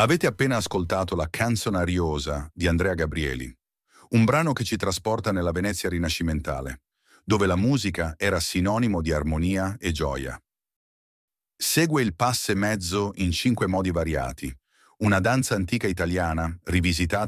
Avete appena ascoltato la Canzone Ariosa di Andrea Gabrieli, un brano che ci trasporta nella Venezia rinascimentale, dove la musica era sinonimo di armonia e gioia. Segue il passe mezzo in 5 modi variati, una danza antica italiana rivisitata